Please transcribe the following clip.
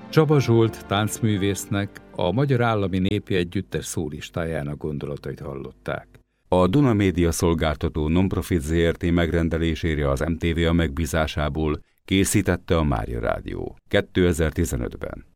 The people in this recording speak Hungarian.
Csaba Zsolt táncművésznek, a Magyar Állami Népi Együttes szólistájának gondolatait hallották. A Duna Média Szolgáltató Nonprofit Zrt. Megrendelésére az MTV a megbízásából készítette a Mária Rádió 2015-ben.